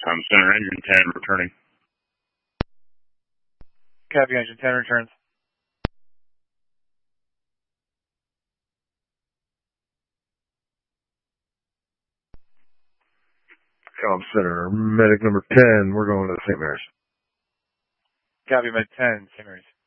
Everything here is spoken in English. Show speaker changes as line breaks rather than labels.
Center Engine 10 returning.
Copy, Engine 10 returns.
Center, medic number 10, we're going to St. Mary's.
Copy, Med 10, St. Mary's.